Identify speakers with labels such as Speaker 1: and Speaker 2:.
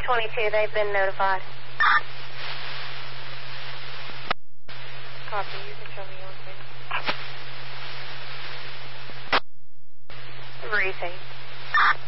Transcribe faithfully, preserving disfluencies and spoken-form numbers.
Speaker 1: twenty-two, they've been notified. Copy, you can show me your thing. Receive.